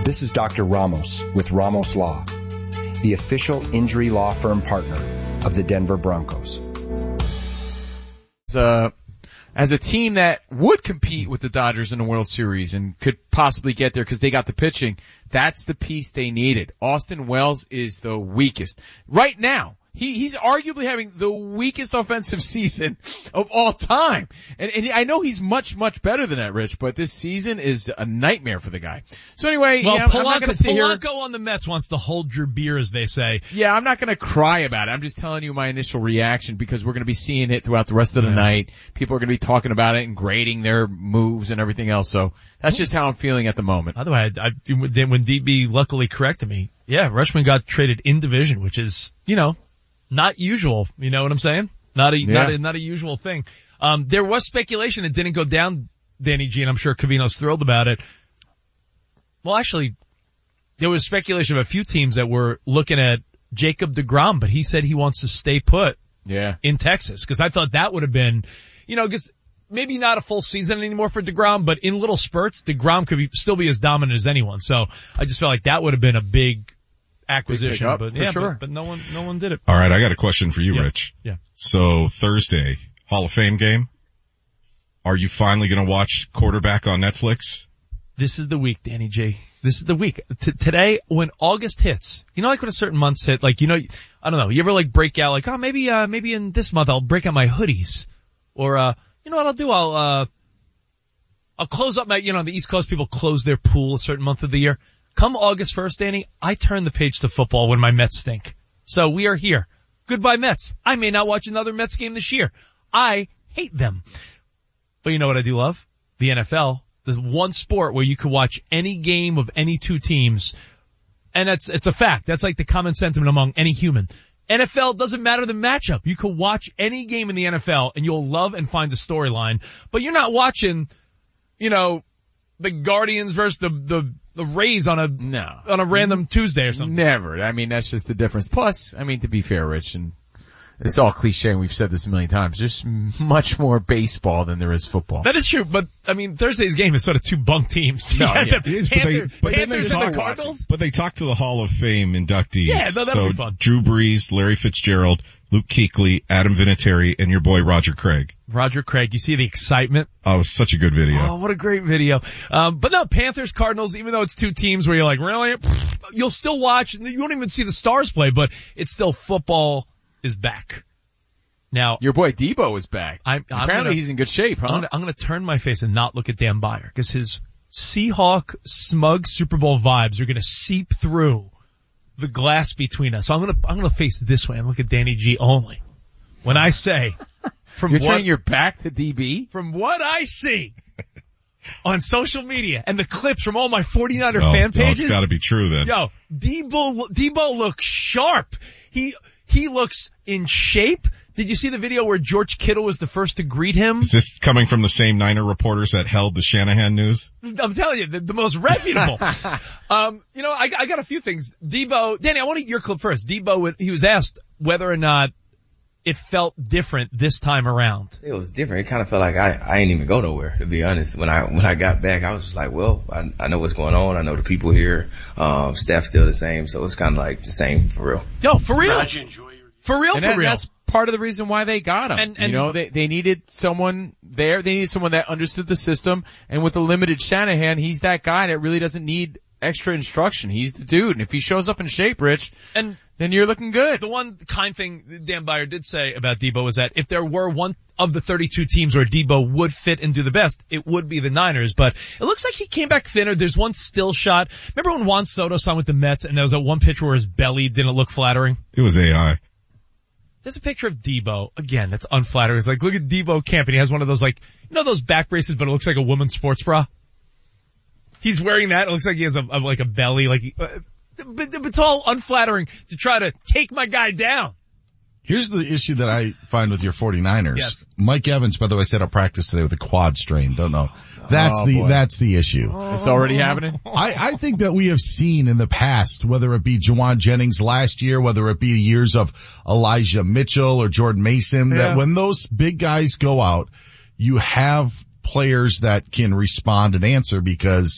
This is Dr. Ramos with Ramos Law, the official injury law firm partner of the Denver Broncos. As a team that would compete with the Dodgers in the World Series and could possibly get there because they got the pitching, that's the piece they needed. Austin Wells is the weakest. Right now, he's arguably having the weakest offensive season of all time. And I know he's much, much better than that, Rich, but this season is a nightmare for the guy. So anyway, well, yeah, I'm not going to sit here. Polanco on the Mets wants to hold your beer, as they say. Yeah, I'm not going to cry about it. I'm just telling you my initial reaction because we're going to be seeing it throughout the rest of the night. People are going to be talking about it and grading their moves and everything else. So that's just how I'm feeling at the moment. By the way, when DB luckily corrected me, yeah, Rutschman got traded in division, which is, not usual. You know what I'm saying? Not a usual thing. There was speculation it didn't go down, Danny G, and I'm sure Covino's thrilled about it. Well, actually, there was speculation of a few teams that were looking at Jacob deGrom, but he said he wants to stay put. Yeah. In Texas. Cause I thought that would have been, cause maybe not a full season anymore for deGrom, but in little spurts, deGrom could still be as dominant as anyone. So I just felt like that would have been a big acquisition, but yeah, sure. But no one did it. All right, I got a question for you, Rich. Yeah. So Thursday, Hall of Fame game. Are you finally going to watch quarterback on Netflix? This is the week, Danny J. This is the week. Today, when August hits, like when a certain month's hit, I don't know, you ever break out maybe in this month I'll break out my hoodies, or you know what I'll do? I'll close up my, the East Coast people close their pool a certain month of the year. Come August 1st, Danny, I turn the page to football when my Mets stink. So we are here. Goodbye, Mets. I may not watch another Mets game this year. I hate them. But you know what I do love? The NFL. There's one sport where you can watch any game of any two teams. And it's a fact. That's like the common sentiment among any human. NFL doesn't matter the matchup. You can watch any game in the NFL and you'll love and find the storyline. But you're not watching, the Guardians versus the Rays on a random Tuesday or something. Never. I mean, that's just the difference. Plus, to be fair, Rich, and it's all cliche and we've said this a million times, there's much more baseball than there is football. That is true, but Thursday's game is sort of two bunk teams. No, yeah. It is, Panthers and the Cardinals. But they talk to the Hall of Fame inductees. Yeah, that'll be fun. Drew Brees, Larry Fitzgerald, Luke Kuechly, Adam Vinatieri, and your boy Roger Craig. Roger Craig, you see the excitement? Oh, it was such a good video. Oh, what a great video. But no, Panthers, Cardinals, even though it's two teams where you're like, really? You'll still watch. You won't even see the stars play, but it's still football is back. Now, your boy Debo is back. Apparently he's in good shape, huh? I'm gonna turn my face and not look at Dan Beyer because his Seahawk smug Super Bowl vibes are gonna seep through the glass between us. So I'm gonna face this way and look at Danny G only. When I say, you're turning your back to DB? From what I see on social media and the clips from all my 49er fan pages. It's gotta be true then. Yo, Debo looks sharp. He looks in shape. Did you see the video where George Kittle was the first to greet him? Is this coming from the same Niner reporters that held the Shanahan news? I'm telling you, the most reputable. I got a few things. Debo, Danny, I want your clip first. Debo, he was asked whether or not it felt different this time around. It was different. It kind of felt like I ain't even go nowhere, to be honest. When I got back, I was just like, well, I know what's going on. I know the people here. Staff's still the same. So it's kind of like the same for real. Yo, for real. For real. That's part of the reason why they got him. And they needed someone there. They needed someone that understood the system. And with the limited Shanahan, he's that guy that really doesn't need extra instruction. He's the dude. And if he shows up in shape, Rich, then you're looking good. The one kind thing Dan Beyer did say about Debo was that if there were one of the 32 teams where Debo would fit and do the best, it would be the Niners. But it looks like he came back thinner. There's one still shot. Remember when Juan Soto signed with the Mets and there was that one picture where his belly didn't look flattering? It was AI. There's a picture of Debo. Again, that's unflattering. It's like, look at Debo Camp, and he has one of those those back braces, but it looks like a woman's sports bra. He's wearing that. It looks like he has a belly, but it's all unflattering to try to take my guy down. Here's the issue that I find with your 49ers. Yes. Mike Evans, by the way, set up practice today with a quad strain. Don't know. That's the issue. It's already happening? I think that we have seen in the past, whether it be Juwan Jennings last year, whether it be the years of Elijah Mitchell or Jordan Mason, that when those big guys go out, you have players that can respond and answer because